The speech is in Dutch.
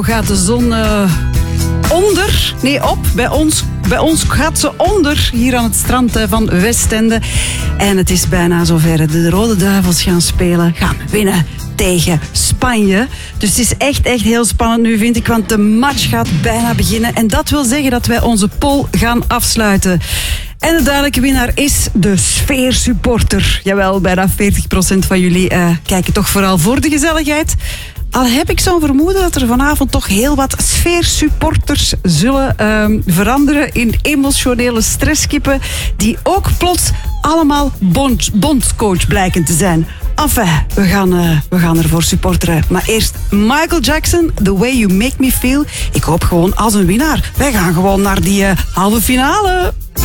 gaat de zon onder. Nee, op. Bij ons gaat ze onder, hier aan het strand van Westende. En het is bijna zover. De Rode Duivels gaan winnen tegen Spanje. Dus het is echt heel spannend nu, vind ik, want de match gaat bijna beginnen. En dat wil zeggen dat wij onze poll gaan afsluiten. En de duidelijke winnaar is de sfeersupporter. Jawel, bijna 40% van jullie kijken toch vooral voor de gezelligheid. Al heb ik zo'n vermoeden dat er vanavond toch heel wat sfeersupporters zullen veranderen in emotionele stresskippen die ook plots allemaal bondscoach blijken te zijn. Enfin, we gaan ervoor supporteren. Maar eerst Michael Jackson, The Way You Make Me Feel. Ik hoop gewoon als een winnaar. Wij gaan gewoon naar die halve finale.